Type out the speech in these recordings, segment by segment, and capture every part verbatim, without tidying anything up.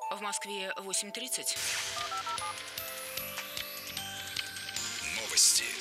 В Москве восемь тридцать. Новости.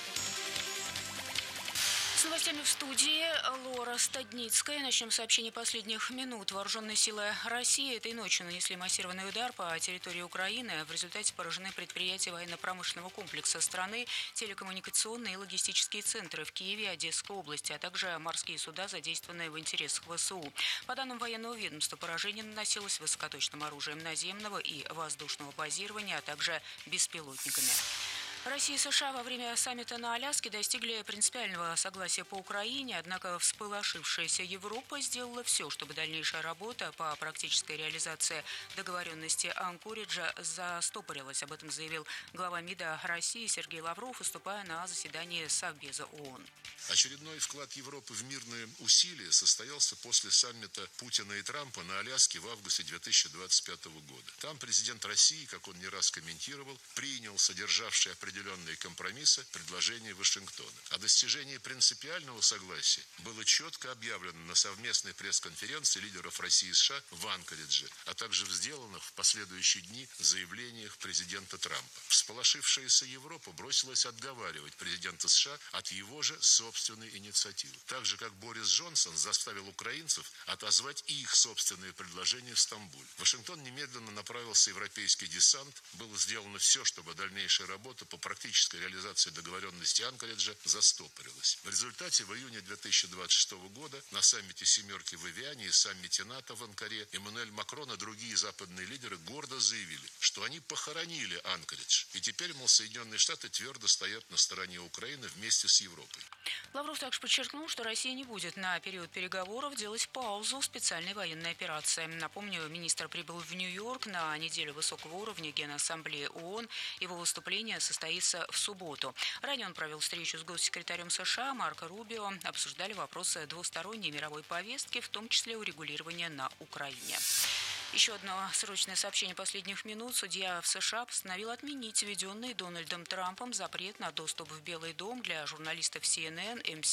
С новостями в студии Лора Стадницкая. Начнем с сообщения последних минут. Вооруженные силы России этой ночью нанесли массированный удар по территории Украины. В результате поражены предприятия военно-промышленного комплекса страны, телекоммуникационные и логистические центры в Киеве и Одесской области, а также морские суда, задействованные в интересах ВСУ. По данным военного ведомства, поражение наносилось высокоточным оружием наземного и воздушного базирования, а также беспилотниками. Россия и США во время саммита на Аляске достигли принципиального согласия по Украине, однако всполошившаяся Европа сделала все, чтобы дальнейшая работа по практической реализации договоренности Анкориджа застопорилась. Об этом заявил глава МИДа России Сергей Лавров, выступая на заседании Совбеза ООН. Очередной вклад Европы в мирные усилия состоялся после саммита Путина и Трампа на Аляске в августе две тысячи двадцать пятого года. Там президент России, как он не раз комментировал, принял содержавшие определенные компромиссы предложения Вашингтона. О достижении принципиального согласия было четко объявлено на совместной пресс-конференции лидеров России и США в Анкоридже, а также в сделанных в последующие дни заявлениях президента Трампа. Всполошившаяся Европа бросилась отговаривать президента США от его же собственной инициативы. Так же, как Борис Джонсон заставил украинцев отозвать их собственные предложения в Стамбуле. Вашингтон немедленно направился европейский десант. Было сделано все, чтобы дальнейшая работа по практической реализации договоренности Анкориджа застопорилась. В результате в июне две тысячи двадцать шестого года на саммите «семерки» в Эвиане и саммите НАТО в Анкаре Эммануэль Макрон и другие западные лидеры гордо заявили, что они похоронили Анкоридж. И теперь, мол, Соединенные Штаты твердо стоят на стороне Украины вместе с Европой. Лавров также подчеркнул, что Россия не будет на период переговоров делать паузу в специальной военной операции. Напомню, министр прибыл в Нью-Йорк на неделю высокого уровня Генассамблеи ООН. Его выступление состоится в субботу. Ранее он провел встречу с госсекретарем США Марко Рубио. Обсуждали вопросы двусторонней мировой повестки, в том числе урегулирования на Украине. Еще одно срочное сообщение последних минут. Судья в США постановил отменить введенный Дональдом Трампом запрет на доступ в Белый дом для журналистов си эн эн, эм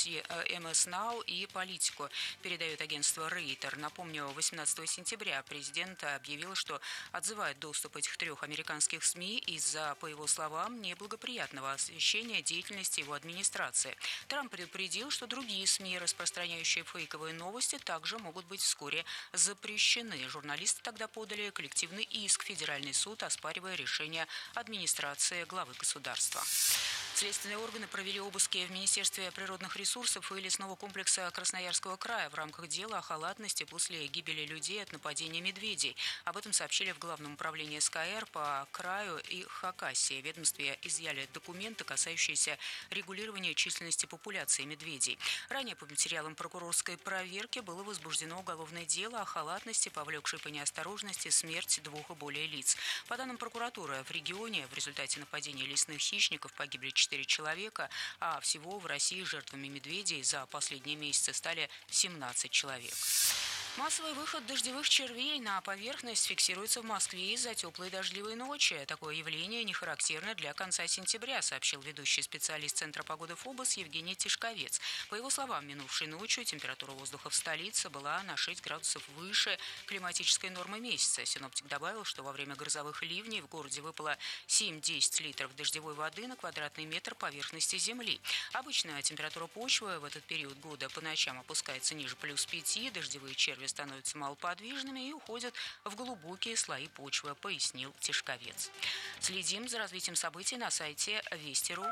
эс Now и Политику, передает агентство Рейтер. Напомню, восемнадцатого сентября президент объявил, что отзывает доступ этих трех американских СМИ из-за, по его словам, неблагоприятного освещения деятельности его администрации. Трамп предупредил, что другие СМИ, распространяющие фейковые новости, также могут быть вскоре запрещены. Журналисты тогда подали коллективный иск в Федеральный суд, оспаривая решение администрации главы государства. Следственные органы провели обыски в Министерстве природных ресурсов и лесного комплекса Красноярского края в рамках дела о халатности после гибели людей от нападения медведей. Об этом сообщили в Главном управлении эс ка эр по краю и Хакасии. В ведомстве изъяли документы, касающиеся регулирования численности популяции медведей. Ранее по материалам прокурорской проверки было возбуждено уголовное дело о халатности, повлекшей по неосторожности смерть двух и более лиц. По данным прокуратуры, в регионе в результате нападения лесных хищников погибли четыре человека, а всего в России жертвами медведей за последние месяцы стали семнадцать человек. Массовый выход дождевых червей на поверхность фиксируется в Москве из-за теплой дождливой ночи. Такое явление не характерно для конца сентября, сообщил ведущий специалист Центра погоды ФОБОС Евгений Тишковец. По его словам, минувшей ночью температура воздуха в столице была на шесть градусов выше климатической нормы месяца. Синоптик добавил, что во время грозовых ливней в городе выпало семь-десять литров дождевой воды на квадратный метр поверхности земли. Обычная температура почвы в этот период года по ночам опускается ниже плюс пяти, дождевые черви становятся малоподвижными и уходят в глубокие слои почвы, пояснил Тишковец. Следим за развитием событий на сайте Вести точка ру.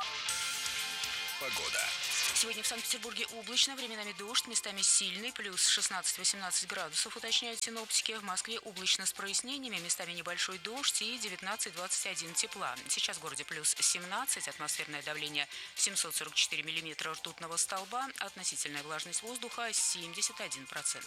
Погода. Сегодня в Санкт-Петербурге облачно, временами дождь, местами сильный, плюс шестнадцать-восемнадцать градусов, уточняют синоптики. В Москве облачно с прояснениями, местами небольшой дождь и девятнадцать-двадцать один тепла. Сейчас в городе плюс семнадцать, атмосферное давление семьсот сорок четыре миллиметра ртутного столба, относительная влажность воздуха семьдесят один процент.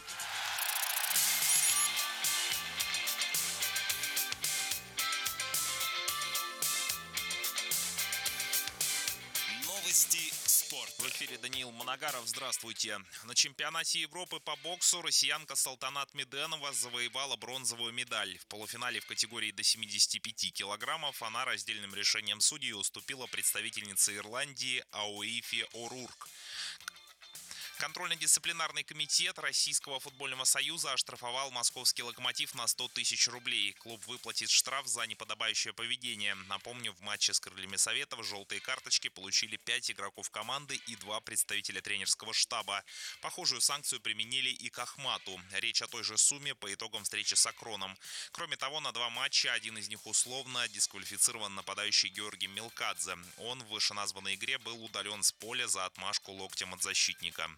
Новости спорта. В эфире Даниил Моногаров. Здравствуйте. На чемпионате Европы по боксу россиянка Салтанат Меденова завоевала бронзовую медаль. В полуфинале в категории до семидесяти пяти килограммов она раздельным решением судей уступила представительнице Ирландии Ауифи О'Рурк. Контрольно-дисциплинарный комитет Российского футбольного союза оштрафовал московский «Локомотив» на сто тысяч рублей. Клуб выплатит штраф за неподобающее поведение. Напомню, в матче с «Крыльями Советов» желтые карточки получили пять игроков команды и два представителя тренерского штаба. Похожую санкцию применили и к Ахмату. Речь о той же сумме по итогам встречи с Акроном. Кроме того, на два матча, один из них условно, дисквалифицирован нападающий Георгий Мелкадзе. Он в вышеназванной игре был удален с поля за отмашку локтем от защитника.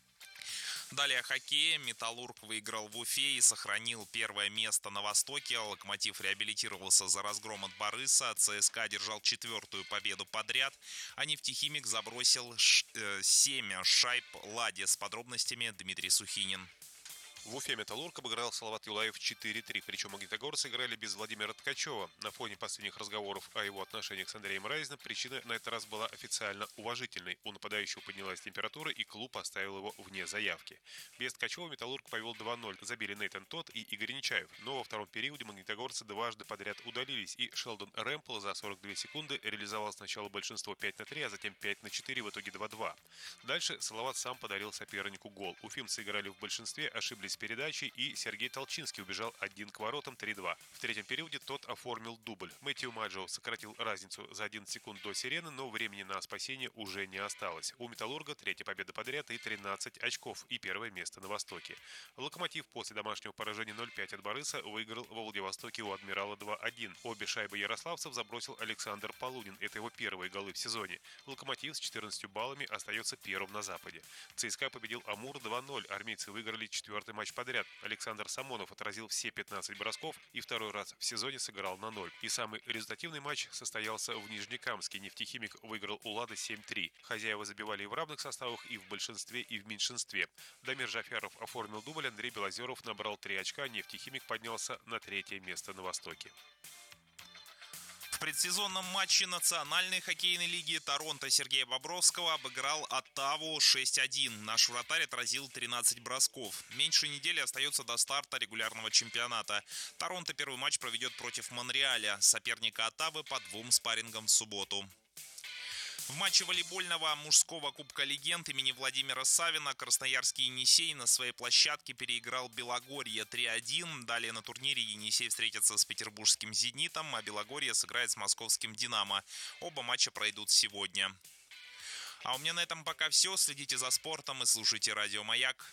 Далее хоккей. «Металлург» выиграл в Уфе и сохранил первое место на Востоке. «Локомотив» реабилитировался за разгром от «Бориса». ЦСКА одержал четвертую победу подряд. А «Нефтехимик» забросил семь шайб «Ладе». С подробностями Дмитрий Сухинин. В Уфе «Металлург» обыграл Салават Юлаев четыре три, причем магнитогорцы играли без Владимира Ткачева. На фоне последних разговоров о его отношениях с Андреем Разиным причина на этот раз была официально уважительной. У нападающего поднялась температура, и клуб оставил его вне заявки. Без Ткачева «Металлург» повел два ноль. Забили Нейтан Тот и Игорь Нечаев. Но во втором периоде магнитогорцы дважды подряд удалились, и Шелдон Рэмпл за сорок две секунды реализовал сначала большинство пять на три, а затем пять на четыре, в итоге два два. Дальше Салават сам подарил сопернику гол. Уфимцы играли в большинстве, ошиблись передачи, и Сергей Толчинский убежал один к воротам, три два. В третьем периоде тот оформил дубль. Мэтью Маджо сократил разницу за одиннадцать секунд до сирены, но времени на спасение уже не осталось. У «Металлурга» третья победа подряд и тринадцать очков, и первое место на Востоке. «Локомотив» после домашнего поражения ноль пять от «Бориса» выиграл во Владивостоке у «Адмирала» два один. Обе шайбы ярославцев забросил Александр Полунин. Это его первые голы в сезоне. «Локомотив» с четырнадцатью баллами остается первым на Западе. ЦСКА победил «Амур» два ноль. Армейцы выиграли четвертый матч подряд. Александр Самонов отразил все пятнадцать бросков и второй раз в сезоне сыграл на ноль. И самый результативный матч состоялся в Нижнекамске. «Нефтехимик» выиграл у «Лады» семь три. Хозяева забивали и в равных составах, и в большинстве, и в меньшинстве. Дамир Джафяров оформил дубль, Андрей Белозеров набрал три очка, «Нефтехимик» поднялся на третье место на Востоке. В предсезонном матче Национальной хоккейной лиги Торонто Сергея Бобровского обыграл Оттаву шесть один. Наш вратарь отразил тринадцать бросков. Меньше недели остается до старта регулярного чемпионата. Торонто первый матч проведет против Монреаля, соперника Оттавы, по двум спаррингам в субботу. В матче волейбольного мужского Кубка легенд имени Владимира Савина красноярский «Енисей» на своей площадке переиграл Белогорье три один. Далее на турнире «Енисей» встретится с петербургским «Зенитом», а Белогорье сыграет с московским «Динамо». Оба матча пройдут сегодня. А у меня на этом пока все. Следите за спортом и слушайте радио «Маяк».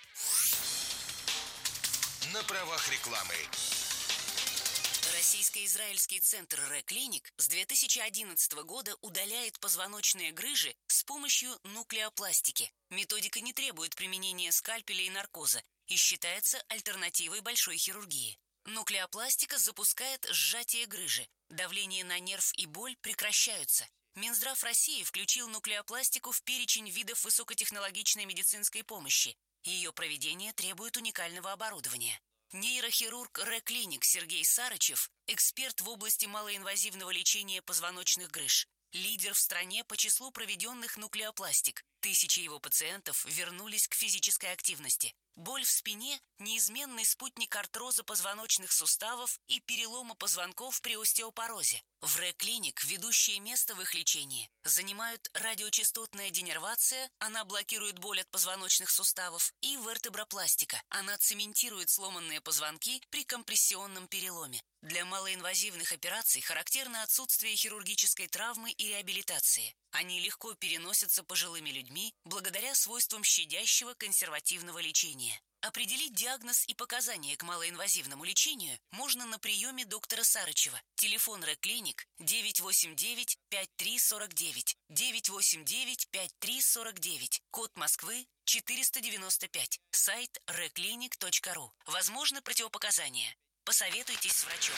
На правах рекламы. Российско-израильский центр «Ре-клиник» с две тысячи одиннадцатого года удаляет позвоночные грыжи с помощью нуклеопластики. Методика не требует применения скальпеля и наркоза и считается альтернативой большой хирургии. Нуклеопластика запускает сжатие грыжи. Давление на нерв и боль прекращаются. Минздрав России включил нуклеопластику в перечень видов высокотехнологичной медицинской помощи. Ее проведение требует уникального оборудования. Нейрохирург Ре-клиник Сергей Сарычев – эксперт в области малоинвазивного лечения позвоночных грыж. Лидер в стране по числу проведенных нуклеопластик. Тысячи его пациентов вернулись к физической активности. Боль в спине – неизменный спутник артроза позвоночных суставов и перелома позвонков при остеопорозе. В Ре-клиник ведущее место в их лечении занимают радиочастотная денервация, она блокирует боль от позвоночных суставов, и вертебропластика, она цементирует сломанные позвонки при компрессионном переломе. Для малоинвазивных операций характерно отсутствие хирургической травмы и реабилитации. Они легко переносятся пожилыми людьми благодаря свойствам щадящего консервативного лечения. Определить диагноз и показания к малоинвазивному лечению можно на приеме доктора Сарычева. Телефон Ре-клиник девять восемь девять пять три сорок девять, девять восемь девять пять три сорок девять, код Москвы четыреста девяносто пять, сайт реклиник точка ру. Возможны противопоказания. Посоветуйтесь с врачом.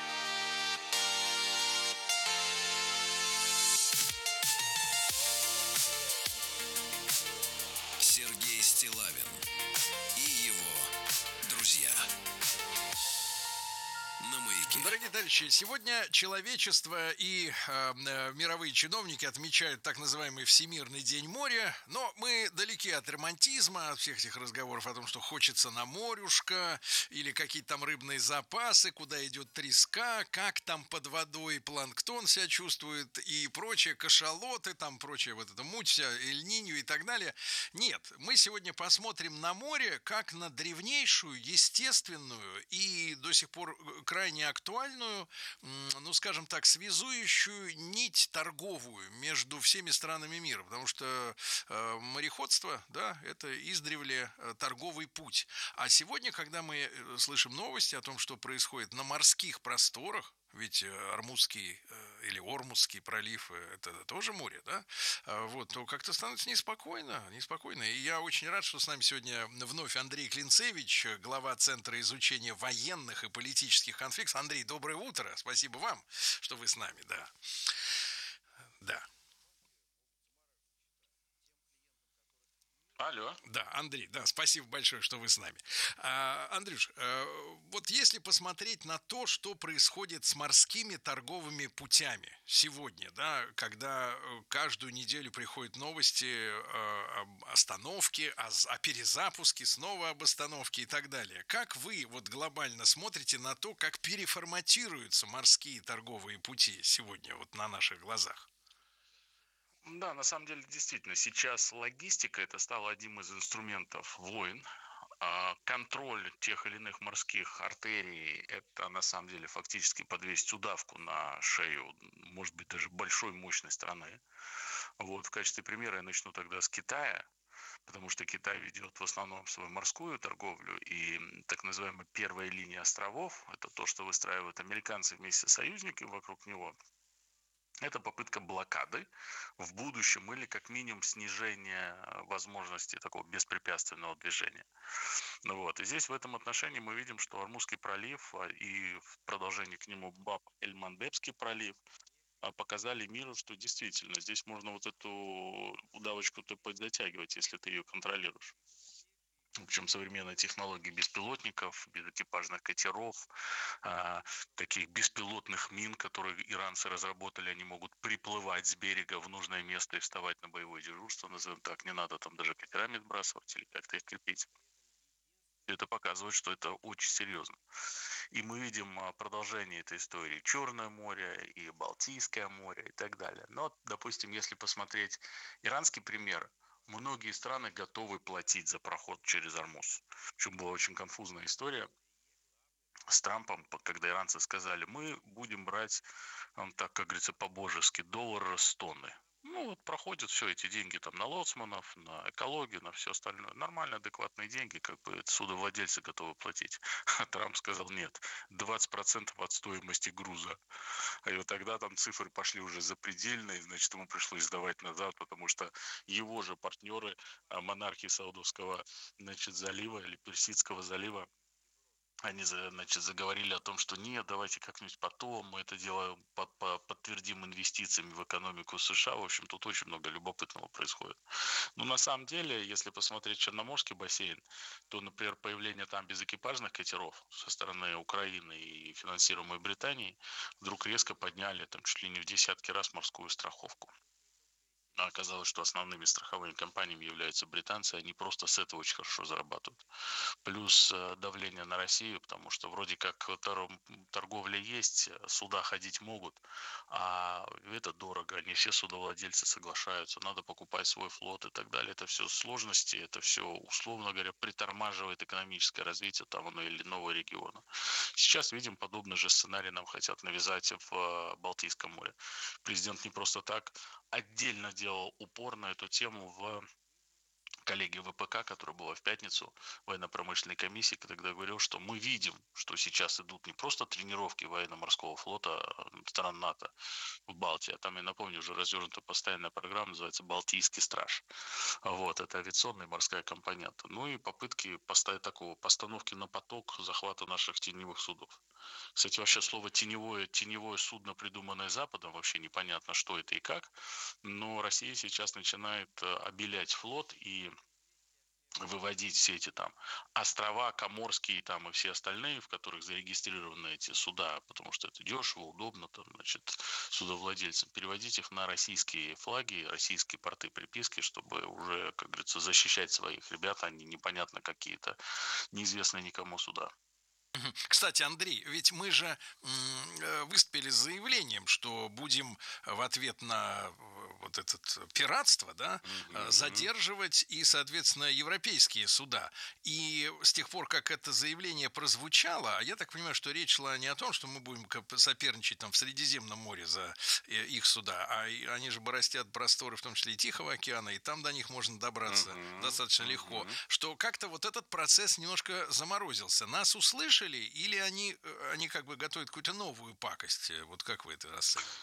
Сергей Стиллавин и его друзья на Маяке. галактики. Дорогие товарищи, сегодня человечество и э, э, мировые чиновники отмечают так называемый Всемирный день моря, но мы далеки от романтизма, от всех этих разговоров о том, что хочется на морюшко, или какие-то там рыбные запасы, куда идет треска, как там под водой планктон себя чувствует и прочее, кашалоты, там прочее, вот это муть вся, эль-ниньо и так далее. Нет, мы сегодня посмотрим на море как на древнейшую, естественную и до сих пор крайне актуальную, ну, скажем так, связующую нить торговую между всеми странами мира, потому что э, мореходство, да, это издревле торговый путь. А сегодня, когда мы слышим новости о том, что происходит на морских просторах, ведь Ормузский или Ормузский пролив – это тоже море, да? Вот, то как-то становится неспокойно, неспокойно. И я очень рад, что с нами сегодня вновь Андрей Клинцевич, глава Центра изучения военных и политических конфликтов. Андрей, доброе утро. Спасибо вам, что вы с нами, да. Да. Алло. Да, Андрей, да, спасибо большое, что вы с нами. А, Андрюш, а, вот если посмотреть на то, что происходит с морскими торговыми путями сегодня, да, когда каждую неделю приходят новости а, об остановке, о, о перезапуске, снова об остановке и так далее. Как вы вот глобально смотрите на то, как переформатируются морские торговые пути сегодня вот на наших глазах? Да, на самом деле, действительно, сейчас логистика это стало одним из инструментов войн. А контроль тех или иных морских артерий – это на самом деле фактически подвесить удавку на шею, может быть, даже большой мощной страны. Вот, в качестве примера я начну тогда с Китая, потому что Китай ведет в основном свою морскую торговлю, и так называемая первая линия островов – это то, что выстраивают американцы вместе с союзниками вокруг него. Это попытка блокады в будущем или как минимум снижение возможности такого беспрепятственного движения. Ну вот. И здесь в этом отношении мы видим, что Ормузский пролив и в продолжении к нему Баб-эль-Мандебский пролив показали миру, что действительно здесь можно вот эту удавочку-то подзатягивать, если ты ее контролируешь. Причем современные технологии беспилотников, безэкипажных катеров, а, таких беспилотных мин, которые иранцы разработали, они могут приплывать с берега в нужное место и вставать на боевое дежурство, назовем так. Не надо там даже катерами сбрасывать или как-то их крепить. Это показывает, что это очень серьезно. И мы видим продолжение этой истории. Черное море и Балтийское море и так далее. Но, допустим, если посмотреть иранский пример, многие страны готовы платить за проход через Ормуз. Причем была очень конфузная история с Трампом, когда иранцы сказали, мы будем брать, так как говорится, по-божески, доллар с тонны. Ну вот проходят все эти деньги там на лоцманов, на экологию, на все остальное. Нормально, адекватные деньги, как бы судовладельцы готовы платить. А Трамп сказал, нет, двадцать процентов от стоимости груза. И вот тогда там цифры пошли уже запредельные, значит, ему пришлось сдавать назад, потому что его же партнеры, монархи Саудовского, значит, залива или Персидского залива, они, значит, заговорили о том, что нет, давайте как-нибудь потом, мы это дело под, по, подтвердим инвестициями в экономику США. В общем, тут очень много любопытного происходит. Но на самом деле, если посмотреть Черноморский бассейн, то, например, появление там безэкипажных катеров со стороны Украины и финансируемой Британии вдруг резко подняли там чуть ли не в десятки раз морскую страховку. А оказалось, что основными страховыми компаниями являются британцы, они просто с этого очень хорошо зарабатывают. Плюс давление на Россию, потому что вроде как торговля есть, суда ходить могут, а это дорого, не все судовладельцы соглашаются, надо покупать свой флот и так далее. Это все сложности, это все, условно говоря, притормаживает экономическое развитие того или иного региона. Сейчас видим, подобный же сценарий нам хотят навязать в Балтийском море. Президент не просто так отдельно делал упор на эту тему в коллегии ВПК, которая была в пятницу, военно-промышленной комиссии, когда говорил, что мы видим, что сейчас идут не просто тренировки военно-морского флота стран НАТО в Балтии, а там, я напомню, уже развернута постоянная программа, называется «Балтийский страж». Вот, это авиационная и морская компонента. Ну и попытки поставить такого постановки на поток захвата наших теневых судов. Кстати, вообще слово «теневое», «теневое судно», придуманное Западом, вообще непонятно, что это и как, но Россия сейчас начинает обелять флот и выводить все эти там острова, Коморские там и все остальные, в которых зарегистрированы эти суда, потому что это дешево, удобно, там, значит, судовладельцам, переводить их на российские флаги, российские порты приписки, чтобы уже, как говорится, защищать своих ребят, а не непонятно какие-то неизвестные никому суда. Кстати, Андрей, ведь мы же м, выступили с заявлением, что будем в ответ на вот это пиратство, да, Угу. задерживать и, соответственно, европейские суда. И с тех пор, как это заявление прозвучало, я так понимаю, что речь шла не о том, что мы будем соперничать там в Средиземном море за их суда, а они же бороздят просторы, в том числе и Тихого океана, и там до них можно добраться угу. достаточно угу. легко, что как-то вот этот процесс немножко заморозился. Нас услышали или они, они как бы готовят какую-то новую пакость? Вот как вы это расцениваете?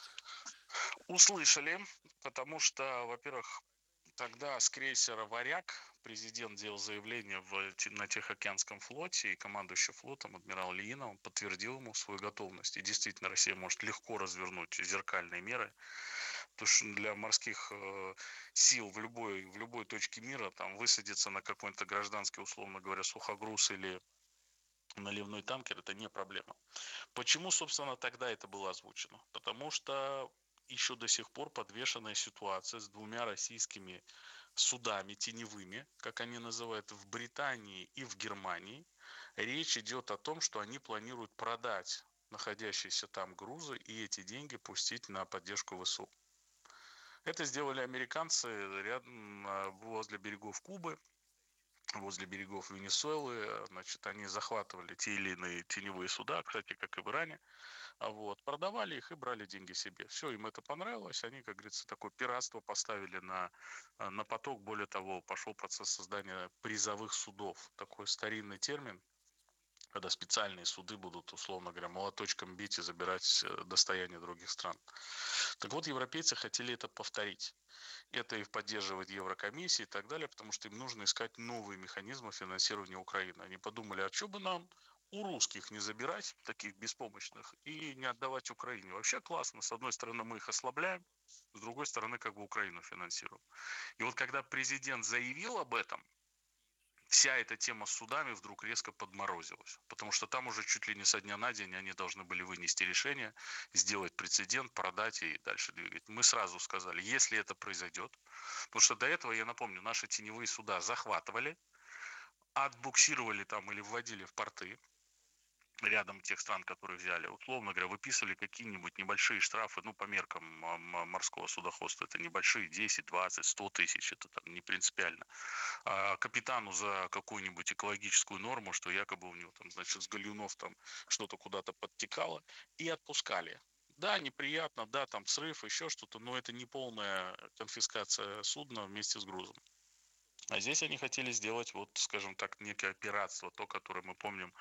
Услышали, потому что, во-первых, тогда с крейсера «Варяг» президент делал заявление в, на Тихоокеанском флоте, и командующий флотом адмирал Ильинов подтвердил ему свою готовность. И действительно, Россия может легко развернуть зеркальные меры, потому что для морских э, сил в любой, в любой точке мира там высадиться на какой-то гражданский, условно говоря, сухогруз или наливной танкер – это не проблема. Почему, собственно, тогда это было озвучено? Потому что еще до сих пор подвешенная ситуация с двумя российскими судами теневыми, как они называют, в Британии и в Германии. Речь идет о том, что они планируют продать находящиеся там грузы и эти деньги пустить на поддержку ВСУ. Это сделали американцы рядом возле берегов Кубы, возле берегов Венесуэлы. Значит, они захватывали те или иные теневые суда, кстати, как и в Иране. Вот, продавали их и брали деньги себе. Все, им это понравилось. Они, как говорится, такое пиратство поставили на, на поток. Более того, пошел процесс создания призовых судов. Такой старинный термин, когда специальные суды будут, условно говоря, молоточком бить и забирать достояние других стран. Так вот, европейцы хотели это повторить. Это их поддерживает Еврокомиссия и так далее, потому что им нужно искать новые механизмы финансирования Украины. Они подумали, а что бы нам у русских не забирать, таких беспомощных, и не отдавать Украине. Вообще классно. С одной стороны, мы их ослабляем, с другой стороны, как бы Украину финансируем. И вот когда президент заявил об этом, вся эта тема с судами вдруг резко подморозилась. Потому что там уже чуть ли не со дня на день они должны были вынести решение, сделать прецедент, продать и дальше двигать. Мы сразу сказали, если это произойдет, потому что до этого, я напомню, наши теневые суда захватывали, отбуксировали там или вводили в порты, рядом тех стран, которые взяли, условно говоря, выписывали какие-нибудь небольшие штрафы, ну, по меркам морского судоходства, это небольшие десять, двадцать, сто тысяч, это там не принципиально. А капитану за какую-нибудь экологическую норму, что якобы у него там, значит, с галюнов там что-то куда-то подтекало, и отпускали. Да, неприятно, да, там срыв, еще что-то, но это не полная конфискация судна вместе с грузом. А здесь они хотели сделать, вот, скажем так, некое пиратство, то, которое мы помним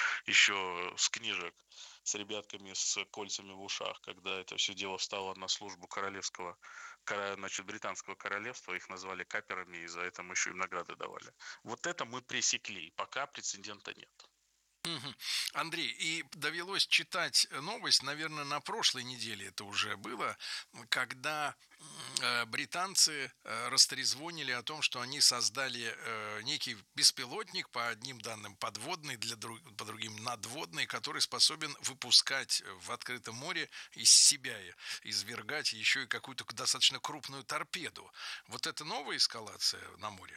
еще с книжек, с ребятками с кольцами в ушах, когда это все дело встало на службу королевского, значит, британского королевства, их назвали каперами, и за это мы еще им награды давали. Вот это мы пресекли, пока прецедента нет. Андрей, и довелось читать новость, наверное, на прошлой неделе это уже было, когда британцы растрезвонили о том, что они создали некий беспилотник, по одним данным подводный, для друг, по другим надводный, который способен выпускать в открытом море из себя, извергать еще и какую-то достаточно крупную торпеду. Вот это новая эскалация на море?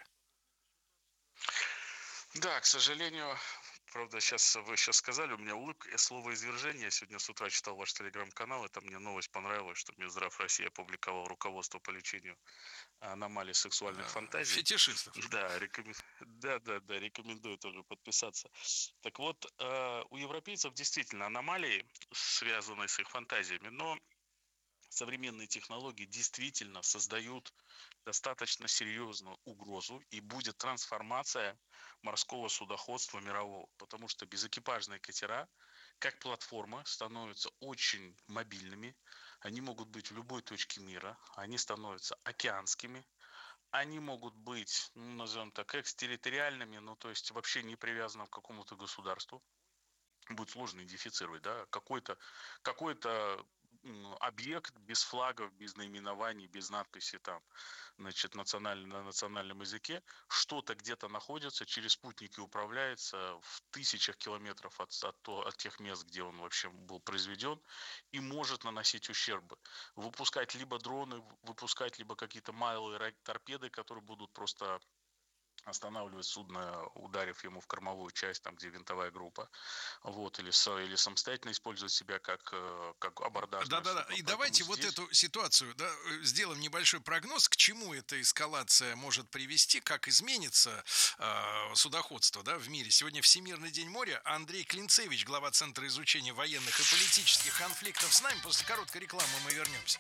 Да, к сожалению... Правда, сейчас вы сейчас сказали, у меня улыбка, я слово извержение. Я сегодня с утра читал ваш телеграм-канал, и там мне новость понравилась, что Минздрав России опубликовал руководство по лечению аномалий сексуальных а, фантазий. Фетишистов. Да, рекомен... да, да, да, рекомендую тоже подписаться. Так вот, э, у европейцев действительно аномалии, связанные с их фантазиями, но современные технологии действительно создают достаточно серьезную угрозу, и будет трансформация морского судоходства мирового, потому что безэкипажные катера, как платформа, становятся очень мобильными, они могут быть в любой точке мира, они становятся океанскими, они могут быть, ну, назовем так, экстерриториальными, ну, то есть вообще не привязанным к какому-то государству. Будет сложно идентифицировать, да, какой-то, какой-то объект без флагов, без наименований, без надписи там, значит, национальный, на национальном языке, что-то где-то находится, через спутники управляется в тысячах километров от, от, то, от тех мест, где он вообще был произведен, и может наносить ущербы. Выпускать либо дроны, выпускать либо какие-то малые торпеды, которые будут просто останавливать судно, ударив ему в кормовую часть, там, где винтовая группа, вот, или, или самостоятельно использовать себя как, как абордажное Да-да-да, судно. и Поэтому давайте здесь... вот эту ситуацию, да, сделаем небольшой прогноз, к чему эта эскалация может привести, как изменится э, судоходство, да, в мире. Сегодня Всемирный день моря. Андрей Клинцевич, глава Центра изучения военных и политических конфликтов, с нами. После короткой рекламы мы вернемся.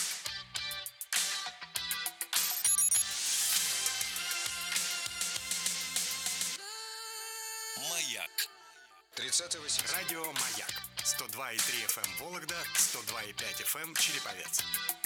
Маяк. тридцатого сентября. Радио Маяк. сто два и три эф эм Вологда, сто два и пять эф эм Череповец.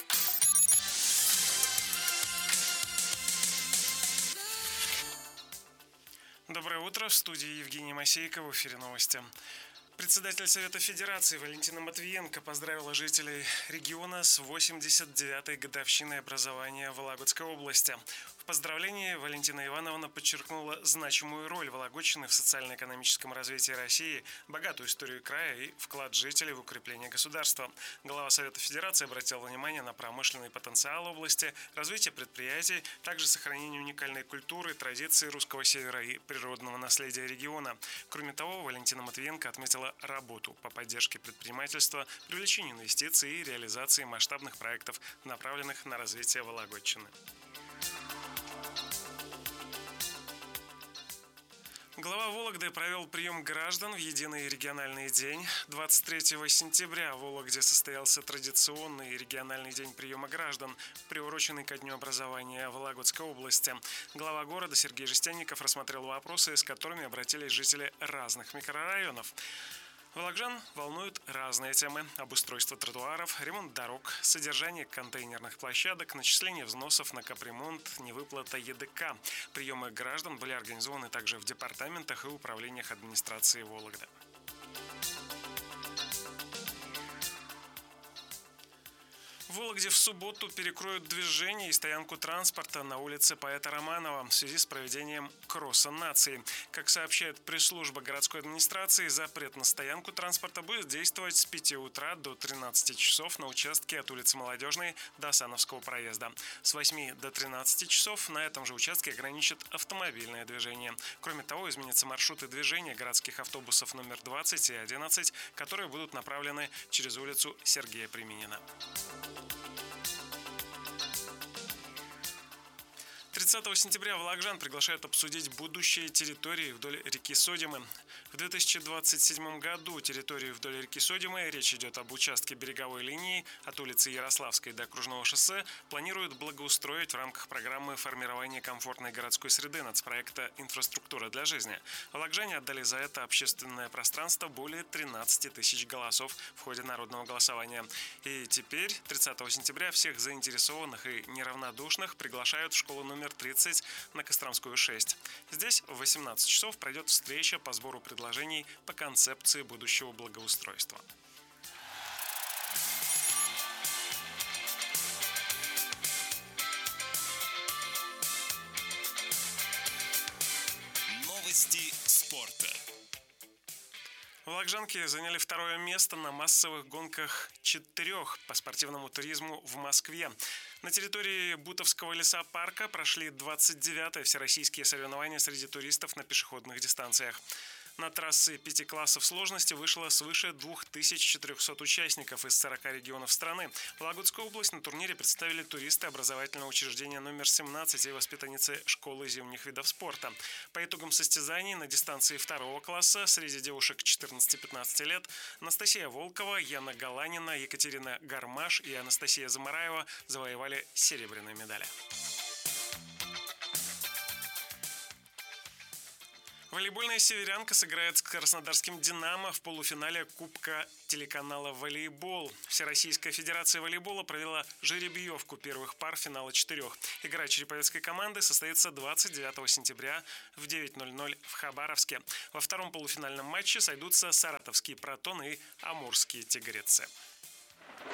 Доброе утро. В студии Евгений Масейко. В эфире новости. Председатель Совета Федерации Валентина Матвиенко поздравила жителей региона с восемьдесят девятой годовщиной образования Вологодской области. В поздравлении Валентина Ивановна подчеркнула значимую роль Вологодчины в социально-экономическом развитии России, богатую историю края и вклад жителей в укрепление государства. Глава Совета Федерации обратила внимание на промышленный потенциал области, развитие предприятий, также сохранение уникальной культуры, традиций русского севера и природного наследия региона. Кроме того, Валентина Матвиенко отметила работу по поддержке предпринимательства, привлечению инвестиций и реализации масштабных проектов, направленных на развитие Вологодчины. Глава Вологды провел прием граждан в единый региональный день. двадцать третьего сентября в Вологде состоялся традиционный региональный день приема граждан, приуроченный ко Дню образования Вологодской области. Глава города Сергей Жестянников рассмотрел вопросы, с которыми обратились жители разных микрорайонов. Вологжан волнуют разные темы: обустройство тротуаров, ремонт дорог, содержание контейнерных площадок, начисление взносов на капремонт, невыплата е дэ ка. Приемы граждан были организованы также в департаментах и управлениях администрации Вологды. В Вологде в субботу перекроют движение и стоянку транспорта на улице Поэта Романова в связи с проведением кросса наций. Как сообщает пресс-служба городской администрации, запрет на стоянку транспорта будет действовать с пяти утра до тринадцати часов на участке от улицы Молодежной до Асановского проезда. С восьми до тринадцати часов на этом же участке ограничат автомобильное движение. Кроме того, изменятся маршруты движения городских автобусов номер двадцать и одиннадцать, которые будут направлены через улицу Сергея Приминина. тридцатого сентября вологжан приглашают обсудить будущее территории вдоль реки Содимы. В две тысячи двадцать седьмом году территорию вдоль реки Содимы, речь идет об участке береговой линии от улицы Ярославской до Окружного шоссе, планируют благоустроить в рамках программы формирования комфортной городской среды нацпроекта «Инфраструктура для жизни». Вологжане отдали за это общественное пространство более тринадцати тысяч голосов в ходе народного голосования. И теперь, тридцатого сентября, всех заинтересованных и неравнодушных приглашают в школу номер тридцать на Костромскую шесть. Здесь в восемнадцать часов пройдет встреча по сбору предложений по концепции будущего благоустройства. Новости спорта. Вологжанки заняли второе место на массовых гонках четырех по спортивному туризму в Москве. На территории Бутовского лесопарка прошли двадцать девятые всероссийские соревнования среди туристов на пешеходных дистанциях. На трассы пяти классов сложности вышло свыше двух тысяч четырехсот участников из сорока регионов страны. Вологодскую область на турнире представили туристы образовательного учреждения номер семнадцать и воспитанницы школы зимних видов спорта. По итогам состязаний на дистанции второго класса среди девушек четырнадцати-пятнадцати лет Анастасия Волкова, Яна Галанина, Екатерина Гармаш и Анастасия Замараева завоевали серебряные медали. Волейбольная «Северянка» сыграет с краснодарским «Динамо» в полуфинале Кубка телеканала «Волейбол». Всероссийская федерация волейбола провела жеребьевку первых пар финала четырех. Игра череповецкой команды состоится двадцать девятого сентября в девять ноль ноль в Хабаровске. Во втором полуфинальном матче сойдутся саратовские «Протон» и амурские «Тигрицы».